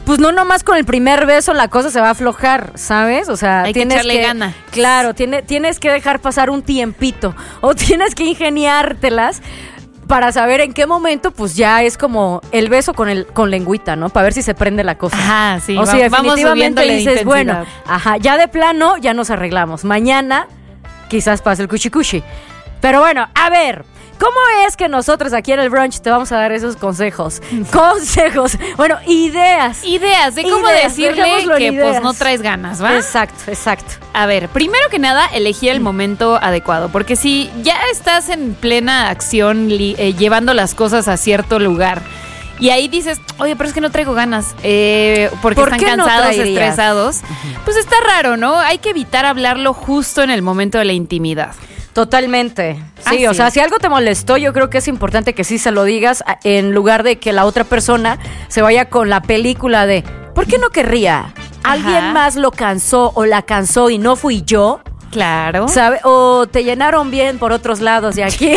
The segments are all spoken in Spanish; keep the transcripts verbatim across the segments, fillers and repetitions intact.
pues no nomás con el primer beso la cosa se va a aflojar, ¿sabes? O sea, hay tienes que echarle que, gana. Claro, tiene, tienes que dejar pasar un tiempito o tienes que ingeniártelas para saber en qué momento, pues ya es como el beso con el con lengüita, ¿no? Para ver si se prende la cosa. Ajá, sí. O sea, definitivamente dices, bueno, intensidad. ajá, ya de plano ya nos arreglamos. Mañana quizás pase el cuchicuchi. Pero bueno, a ver, ¿cómo es que nosotros aquí en el brunch te vamos a dar esos consejos? Consejos, bueno, ideas. Ideas de cómo Ideas, decirle dejémoslo en que ideas. pues no traes ganas, ¿va? Exacto, exacto. A ver, primero que nada, elegir el momento adecuado, porque si ya estás en plena acción li- eh, llevando las cosas a cierto lugar y ahí dices, oye, pero es que no traigo ganas, eh, porque ¿Por están qué no cansados, traerías? estresados, uh-huh. Pues está raro, ¿no? Hay que evitar hablarlo justo en el momento de la intimidad. Totalmente. Sí, Así o sea, es. si algo te molestó, yo creo que es importante que sí se lo digas a- en lugar de que la otra persona se vaya con la película de ¿por qué no querría? ¿Alguien Ajá. más lo cansó o la cansó y no fui yo? Claro. ¿Sabe? O te llenaron bien por otros lados y aquí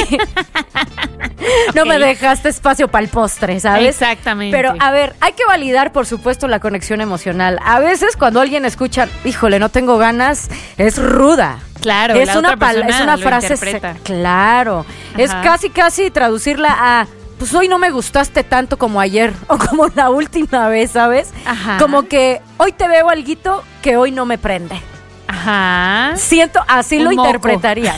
no Ok. me dejaste espacio para el postre, ¿sabes? Exactamente. Pero a ver, hay que validar, por supuesto, la conexión emocional. A veces cuando alguien escucha, híjole, no tengo ganas, es ruda. Claro, es la una otra pala- persona es una lo frase interpreta. se- claro. Es Ajá. casi casi traducirla a pues hoy no me gustaste tanto como ayer o como la última vez, ¿sabes? Ajá. Como que hoy te veo alguito que hoy no me prende. Ajá. Siento, así Un lo moco. interpretaría.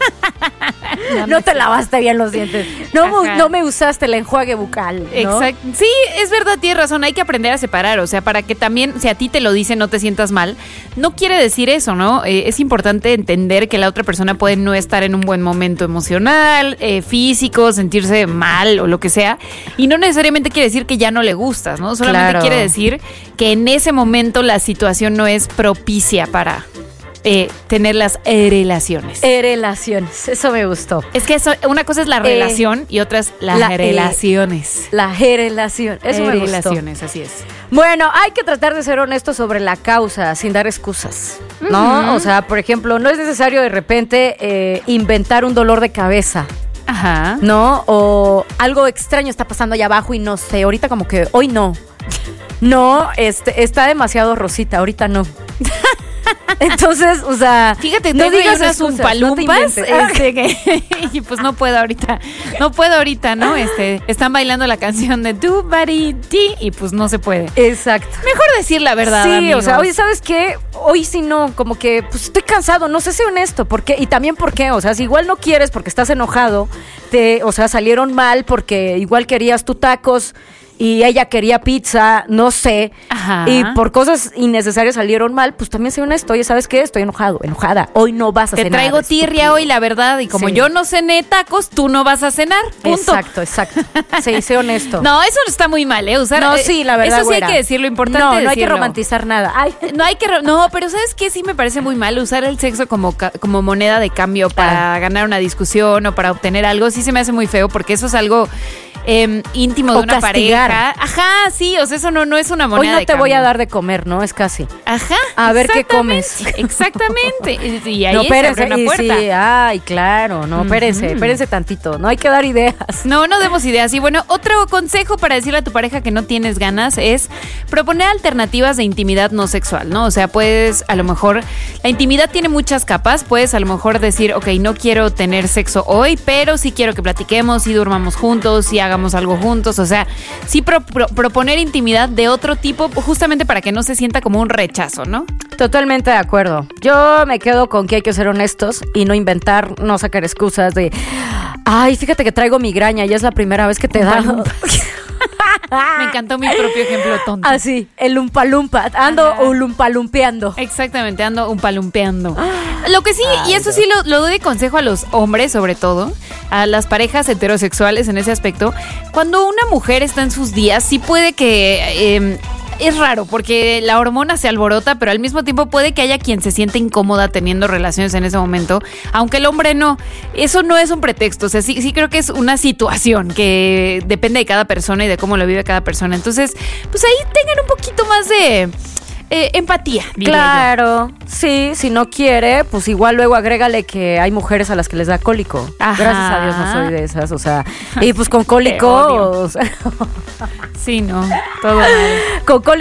No, No no te sé. lavaste bien los dientes. No, mu- Ajá. no me usaste el enjuague bucal, ¿no? Exacto. Sí, es verdad, tienes razón. Hay que aprender a separar. O sea, para que también, si a ti te lo dicen, no te sientas mal, no quiere decir eso, ¿no? Eh, es importante entender que la otra persona puede no estar en un buen momento emocional, eh, físico, sentirse mal o lo que sea. Y no necesariamente quiere decir que ya no le gustas, ¿no? Solamente Claro. quiere decir que en ese momento la situación no es propicia para eh, tener las eh, relaciones. Eh, relaciones, eso me gustó. Es que eso, una cosa es la relación y otra es las la, eh, relaciones. La relación, eso me gustó. Relaciones, así es. Bueno, hay que tratar de ser honestos sobre la causa, sin dar excusas, ¿no? Ujú. O sea, por ejemplo, no es necesario de repente eh, inventar un dolor de cabeza, Ajá. ¿no? O algo extraño está pasando allá abajo y no sé, ahorita como que hoy no. No, este, está demasiado rosita, ahorita no. Entonces, o sea, Fíjate, no tengo digas unas excusas, umpalumpas, no te inventes. este, que, y pues no puedo ahorita, no puedo ahorita, ¿no? Este, están bailando la canción de Do Body Di y pues no se puede. Exacto. Mejor decir la verdad, Sí, amigos. o sea, oye, ¿sabes qué? Hoy sí no, como que pues estoy cansado, no sé, sé honesto, ¿por qué? Y también por qué, o sea, si igual no quieres porque estás enojado, te, o sea, salieron mal porque igual querías tus tacos y ella quería pizza, no sé, Ajá. y por cosas innecesarias salieron mal, pues también sé honesto, oye, ¿sabes qué? Estoy enojado, enojada, hoy no vas a Te cenar. traigo tirria estúpido. hoy, la verdad, y como Sí. yo no cené tacos, tú no vas a cenar, punto. Exacto, exacto. Sí, sé honesto. No, eso está muy mal, ¿eh? Usar, No, eh, sí, la verdad, eso sí hay güera. que decirlo, importante No, no hay que decirlo. romantizar nada. Ay, No hay que... ro- No, pero ¿sabes qué? Sí me parece muy mal usar el sexo como, ca- como moneda de cambio para ganar una discusión o para obtener algo. Sí se me hace muy feo porque eso es algo eh, íntimo de O una castigar. pareja. Ajá, sí, o sea, eso no, no es una moneda hoy no de te voy a cambio. dar de comer, ¿no? Es casi. Ajá. A ver qué exactamente, comes. Exactamente. Y, y ahí No, se abre espérense, una y puerta. sí, ay, claro, no, espérense, Ujú. espérense tantito, no hay que dar ideas. No, no demos ideas. Y bueno, otro consejo para decirle a tu pareja que no tienes ganas es proponer alternativas de intimidad no sexual, ¿no? O sea, puedes, a lo mejor, la intimidad tiene muchas capas. Puedes a lo mejor decir, ok, no quiero tener sexo hoy, pero sí quiero que platiquemos, sí durmamos juntos, sí hagamos algo juntos. O sea, sí pro- pro- proponer intimidad de otro tipo, justamente para que no se sienta como un rechazo, ¿no? Totalmente de acuerdo. Yo me quedo con que hay que ser honestos y no inventar, no sacar excusas de, ay, fíjate que traigo migraña, ya es la primera vez que te da. Me encantó mi propio ejemplo tonto. Así, el lumpalumpa, ando Ajá. lumpalumpeando. Exactamente, ando un palumpeando. Lo que sí, Ay, y eso sí lo, lo doy de consejo a los hombres, sobre todo, a las parejas heterosexuales en ese aspecto, cuando una mujer está en sus días, sí puede que... eh, es raro porque la hormona se alborota, pero al mismo tiempo puede que haya quien se siente incómoda teniendo relaciones en ese momento, aunque el hombre no. Eso no es un pretexto, o sea, sí, sí creo que es una situación que depende de cada persona y de cómo lo vive cada persona. Entonces, pues ahí tengan un poquito más de eh, empatía. diría Claro, sí, si no quiere, pues igual luego agrégale que hay mujeres a las que les da cólico. Ajá. Gracias a Dios no soy de esas, o sea, y pues con cólico, odio. o sea, yo. Sí, no, todo mal. con cólico